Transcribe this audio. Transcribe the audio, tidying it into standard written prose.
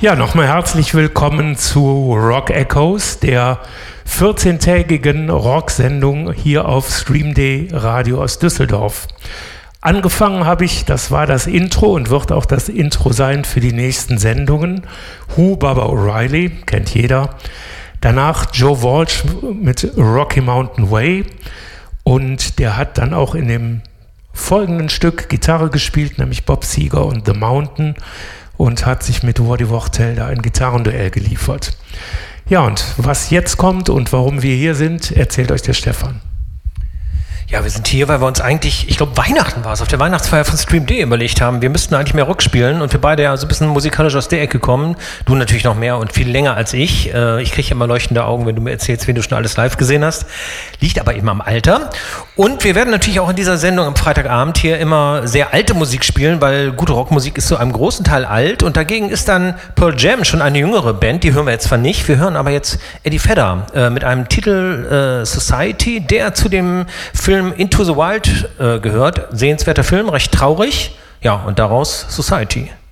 Ja, nochmal herzlich willkommen zu Rock Echoes, der 14-tägigen Rocksendung hier auf Stream.de Radio aus Düsseldorf. Angefangen habe ich, das war das Intro und wird auch das Intro sein für die nächsten Sendungen. Who, Baba O'Reilly, kennt jeder. Danach Joe Walsh mit Rocky Mountain Way und der hat dann auch in dem folgenden Stück Gitarre gespielt, nämlich Bob Seger und The Mountain, und hat sich mit Woody Wachtel da ein Gitarrenduell geliefert. Ja, und was jetzt kommt und warum wir hier sind, erzählt euch der Stefan. Ja, wir sind hier, weil wir uns eigentlich, ich glaube Weihnachten war es, auf der Weihnachtsfeier von Stream.de überlegt haben, wir müssten eigentlich mehr Rock spielen und wir beide ja so ein bisschen musikalisch aus der Ecke kommen. Du natürlich noch mehr und viel länger als ich. Ich kriege immer leuchtende Augen, wenn du mir erzählst, wen du schon alles live gesehen hast. Liegt aber eben am Alter. Und wir werden natürlich auch in dieser Sendung am Freitagabend hier immer sehr alte Musik spielen, weil gute Rockmusik ist zu einem großen Teil alt und dagegen ist dann Pearl Jam schon eine jüngere Band, die hören wir jetzt zwar nicht, wir hören aber jetzt Eddie Vedder mit einem Titel Society, der zu dem Film Into the Wild gehört. Sehenswerter Film, recht traurig. Ja, und daraus Society.